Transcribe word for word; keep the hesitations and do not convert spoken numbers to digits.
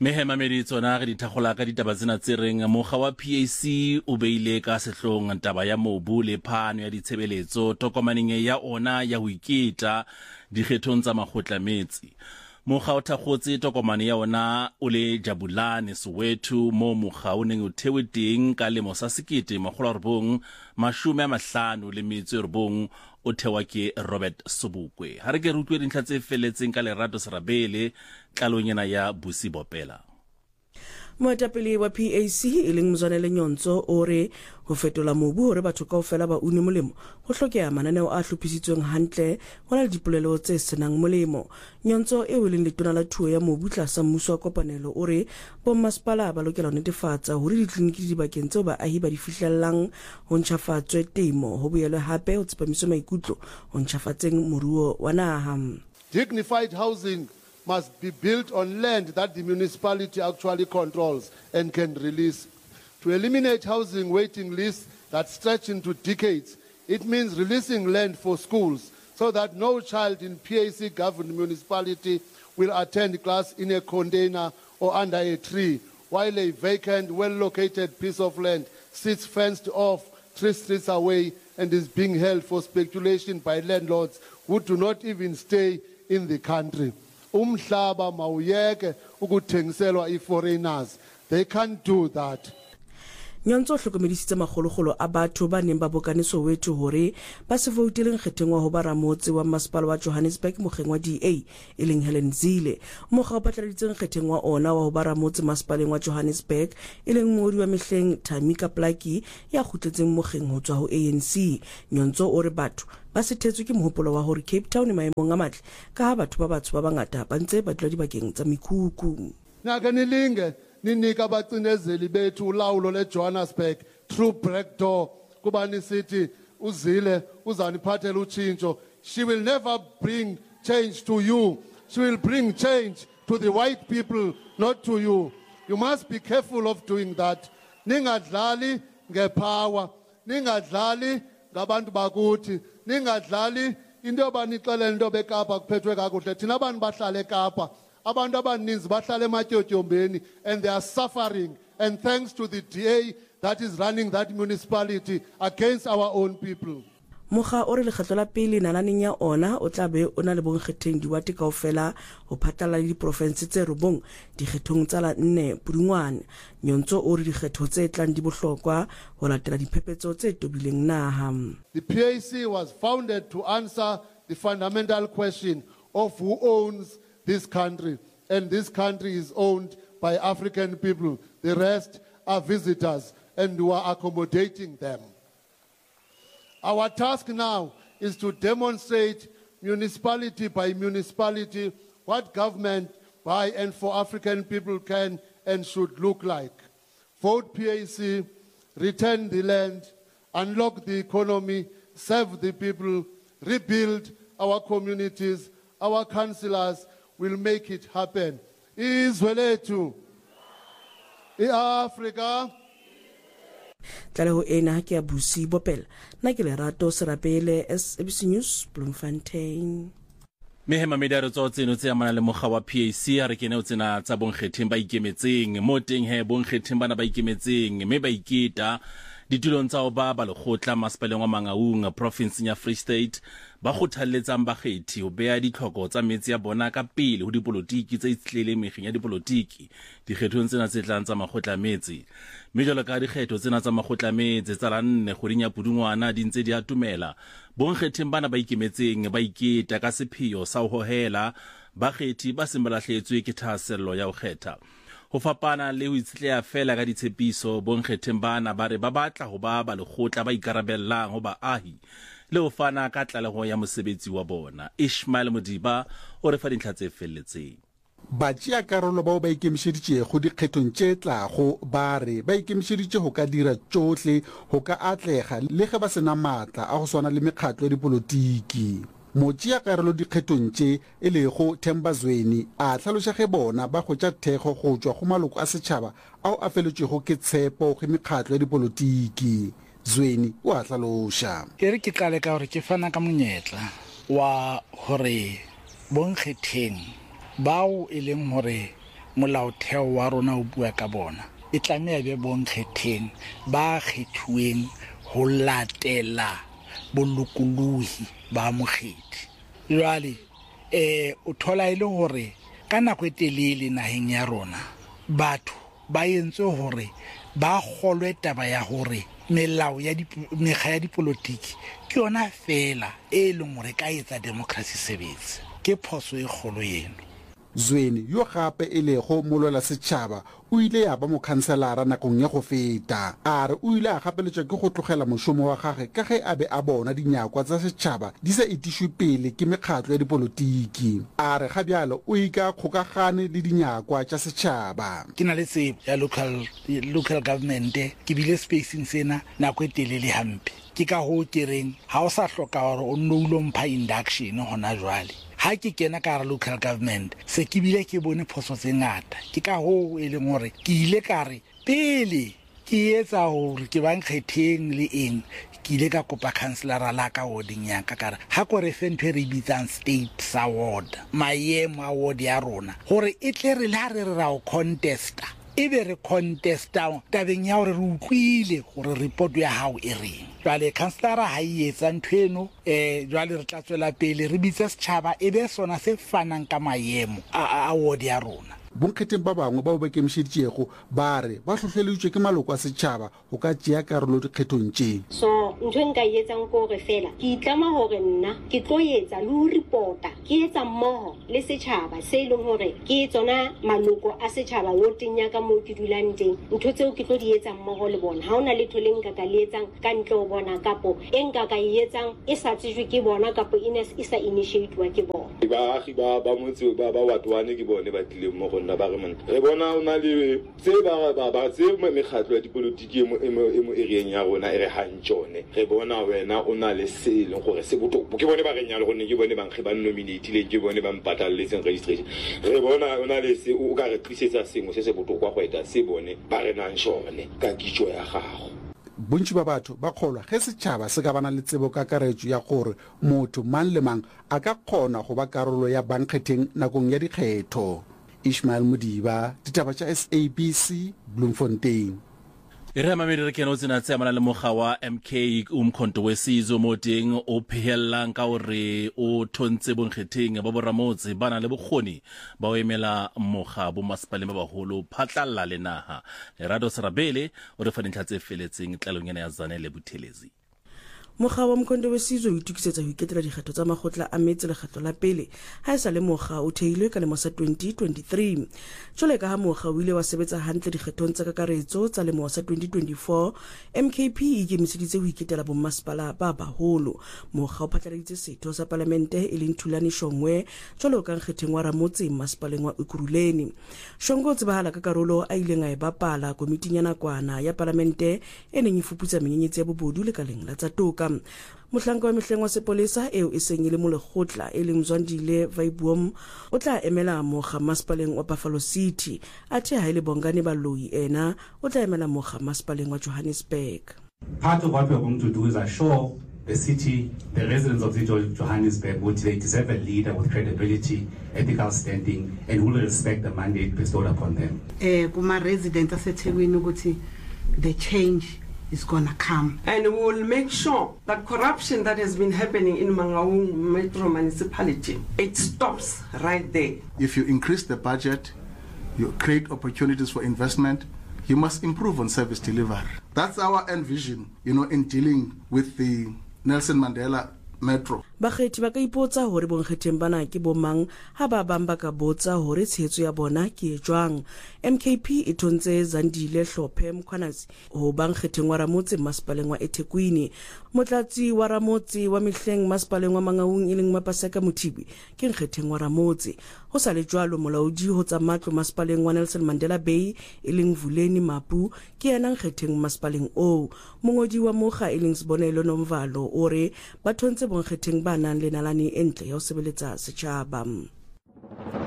Mehema meditsona re dithagola ka ditaba tsena tse reng mokga wa P A C o beile ka sehlong taba ya mobu le phano ya ditshebeletso tokomaneng ya ona ya ho iketa dikgethong tsa makgotla metsi. Mokga o thakgotse tokomane ya ona o le Jabulani Soweto mo mokga o neng o thewe teng ka lemo sa sekete makgolo a robong mashome a mahlano le metso e robong o thewa ke Robert Sobukwe. Ha re ke re utlwe dintlha tse felletseng ka Lerato Serabele tlalong ena ya Busi Bopela. Moetapele wa P A C e leng Mzwanele Nyonso o re ho fetola mobu hore batho kaofela ba une molemo ho hlokeha mananeo a hlophisitsweng hantle ho na le dipolelo tse senang molemo. Nyonso e leng letona la thuo ya mobu tlasa mmuso wa kopanelo o re bommasepala ba lokela ho netefatsa hore ditleliniki di dibakeng tseo baahi ba di fihlellang ho ntjhafatswe temo ho boele hape ho tsepamiswe maikutlo ho ntjhafatseng moruo wa naha. Dignified housing must be built on land that the municipality actually controls and can release. To eliminate housing waiting lists that stretch into decades, it means releasing land for schools so that no child in P A C-governed municipality will attend class in a container or under a tree, while a vacant, well-located piece of land sits fenced off three streets away and is being held for speculation by landlords who do not even stay in the country. Umhlaba mawuyeke ukuthengiselwa i-foreigners. They can't do that. Nyonso hlokomedisitse magologolo a batho ba neng ba bokane Soweto hore ba se vouteleng kgetheng wa ho ba ramotse wa masepala wa Johannesburg mokgeng wa D A e leng Helen Zille. Mokga o patlaladitseng kgetheng wa ona wa ho ba ramotse masepaleng wa Johannesburg e leng mongodi wa mehleng Tamika Plaki ya kgutletseng mokgeng ho tswa ho A N C. Nyonso o re batho ba sethetswe ke mohopolo wa hore Cape Town e maemong a matle ka ha batho ba batsho ba bangata ba ntse ba dula dibakeng tsa mikhukhu. Nakanilinge ninika abacinezeli bethu ulawulo leJohannesburg through back door kuba nisithi uZille uzaniphathela utshintsho. She will never bring change to you. She will bring change to the white people, not to you. You must be careful of doing that. Ningadlali ngepower, ningadlali ngabantu bakuthi, ningadlali into yobanixelela into beKapa kuphethwe kakuhle. Thina abantu bahlala eKapa, abantu abaninzi bahlala ematyotyombeni, and they are suffering, and thanks to the D A that is running that municipality against our own people. Mokga o re lekgetlo la pele nananeng ya ona o tla be o na le bonkgetheng diwate kaofela ho phatala le diprovince tse robong dikgethong tsa la nne Pudungwane. Nyonso o re dikgetho tse tlang di bohlokwa ho latela diphephetso tse tobileng naha. The P A C was founded to answer the fundamental question of who owns this country, and this country is owned by African people. The rest are visitors, and we are accommodating them. Our task now is to demonstrate municipality by municipality what government by and for African people can and should look like. Vote P A C, return the land, unlock the economy, serve the people, rebuild our communities. Our councillors will make it happen. Izwe lethu, i-Africa. Tlaleho ena ke ya Busi Bopela. Na ke Lerato Serabele, S A B C News, Bloemfontein. Mehema medaro tsa tseno tse amana le mokga wa P A C a re kene o tsena tsa bonkgetheng ba ikemetseng mo teng he bonkgetheng bana ba ikemetseng me ba iketa ditulong tsa ba ba lekgotla masepaleng wa Mangaung province ya Free State ba kgothaletsang bakgethi ho beha ditlhoko tsa metsi ya bona ka pele ho dipolotiki tse itshlele megeng ya dipolotiki dikgethong tsena tse tlang tsa makgotla metsi mme jalo ka dikgetho tsena tsa makgotla metsi tsa la nne kgweding ya Pudungwana di ntse di atumela bonkgetheng bana ba ikemetseng ba iketa ka sepheo sa ho hohela bakgethi ba sembalahletswe ke thasello ya ho kgetha ho fapana le ho itshetleha fela ka ditshepiso bonkgetheng bana ba re ba batla ho ba ba lekgotla ba ikarabellang ho baahi le ho fana ka tlaleho ya mosebetsi wa bona. Ishmael Modiba o re fa dintlha tse felletseng. Batjia karolo bao ba ikemiseditse go dikgethong tse tlago ba re ba ikemiseditse ho ka dira tsohle ho ka atlega le ge ba sena matla a go swana le mekgatlo ya dipolotiki. Motjia karolo dikgethong tse e le go Themba Zweni a tlhalosege bona ba go tja thego go tswa go maloko a setšhaba ao a feletsego ke tshepo go mekgatlo ya dipolotiki. Zweni o a tlhalosha. Ke re ke qale ka hore ke fana ka monyetla wa hore bonkgetheng bao e leng hore molaotheo wa rona o bua ka bona e tlameha be bonkgetheng ba kgethuweng ho latela bolokolohi ba mokgethi. Jwale eh o thola ile hore ka nako e telele naheng ya rona batho ba entse hore ba kgolwe taba ya hore melao ya mekga ya dipolotiki ke yona fela e leng hore ka etsa democracy sebetse. Ke phoso e kgolo eno. Zweni yo gape e le go molola setšhaba o ile ya ba mokhanselara nakong ya go feta a re o ile a gapeletswa ke go tlogela mošomo wa gagwe ka ge a be a bona dinyakwa tsa setšhaba di sa itišwe pele ke mekgatlo ya dipolotiki. A re ga bjalo o ika kgokagane le dinyakwa tša setšhaba. Ke na le tsebo ya local local government ke bile spacing sena nako e telele hampe. Ke ka ho ke reng ha o sa hloka hore o nno ulo mpha induction hona jwale. Ha ke kena ka re local government se ke bile ke bone phoso tse ngata. Ke ka ho e leng hore ke ile ka re pele ke etsa hore ke ba nkgetheng le eng ke ile ka kopa councilor la ka warding ya ka kare ha ko re fentwe re bitsang state award maemo award ya rona hore e tle re la re ra o contesta e be re contesta tabeng ya hore re utlwile gore report ya hao e reng. Jwale councilor ha e etsa nthweno eh jwale re tla tswela pele re bitse setšhaba e be sona se fanang ka maemo a award ya rona. Bonkgetheng ba bangwe ba ba kemišeditšego ba re ba hlohleleditšwe ke maloko a setšhaba go ka tšea karolo dikgethong tše. So ntho nka e etsang ko re fela ke itlama hore nna ke tlo etsa le ho reporta ke etsa mmoho le setšhaba se leng hore ke tsona maloko a setšhaba woteng ya ka moo ke dulang teng. Ntho tseo ke tlo di etsa mmoho le bona ha ona letho le nka ka le etsang ka ntle ho bona kapo e nka ka e etsang e sa tsejwe ke bona kapo e sa initiatwa ke bona. Baagi ba ba motse ba ba watwane ke bone ba tlile mo na ba re mona re bona ona le tse ba ba ba tse mekgatlo ya dipolotiki mo mo area ya rona e re hantsone re bona wena ona le se le gore se botopo ke bone ba re nyalo gonne ke bone ba nkge ba nominate le ke bone ba mpatalletseng registration re bona ona le se o ka re tlisetsa sengwe se se botopo go eta se bone ba re nang shone ka kitso ya gago. Bontši ba batho ba kgolwa ge setšhaba se ka bana le tsebo ka karetso ya gore motho mang le mang a ka kgona go ba karolo ya bankgetheng nakong ya dikgetho. Ishmael Mudiba, ditaba tša S A B C, Bloemfontein. E re mamedi re kena o tsena tseamana le moga wa M K umkhonto wesizwe mo teng o phehellang ka hore o thontse bonkgetheng ba boramotse bana le bokgoni ba o emela moga bo masepaleng ba baholo phatlalla le naha. Lerado Sarabele o re fa dintlha tse feletseng tlalong ena ya Zanele Buthelezi. Moga wa Umkhonto wesizwe o itukisetsa ho iketela dikgetho tsa makgotla a metse lekgetlo la pele ha e sa le moga o theilwe ka lemo sa twenty twenty-three. Jwale ka ha moga o ile wa sebetsa hantle dikgethong tsa kakaretso tsa lemo sa twenty twenty-four, M K P e ikemiseditse ho iketela bommasepala ba baholo. Moga o phatlaladitse setho sa palamente e leng Thulani Shongwe jwalo ka nkgetheng wa Ramotse masepaleng wa Ekurhuleni. Shongwe o tsebahala ka karolo a ileng a e bapala komiting ya nakwana ya palamente e neng e fuputsa menyenyetsi ya bobodu lekaleng la tsa toka. Mohlanka wa mehleng wa sepolesa eo e seng ile mo lekgotla e leng Mzwandile Vaibuom o tla emela moga masepaleng wa Buffalo City athe ha ile Bongane Baloyi ena o tla emela moga masepaleng wa Johannesburg. Part of what we are going to do is assure the city, the residents of the Johannesburg, would they deserve a leader with credibility, ethical standing, and who will respect the mandate bestowed upon them. Eh, kuma residents aseThekwini ukuthi the change is going to come. And we will make sure that corruption that has been happening in Mangaung Metro Municipality, it stops right there. If you increase the budget, you create opportunities for investment, you must improve on service delivery. That's our end vision, you know, in dealing with the Nelson Mandela Metro. Bakgethi ba ka ipotsa hore bonkgetheng bana ke bomang ha ba bang ba ka botsa hore tshetso ya bona ke e jwang. M K P e thontse Zandile Hlophe Mkhwanazi ho bankgetheng wa Ramotse masepaleng wa eThekwini. Motlatsi wa Ramotse wa mehleng masepaleng wa Mangaung e leng Mapaseka Mothibi ke nkgetheng wa Ramotse. Ho sa le jwalo molaodi ho tsa matlo masepaleng wa Nelson Mandela Bay e leng Vuleni Mapu ke yena nkgetheng masepaleng o. Mongodi wa moga e leng Sibonelo Nomvalo ore ba thontse bonkgetheng ba nang le nalane entle ya ho sebeletsa setjhaba.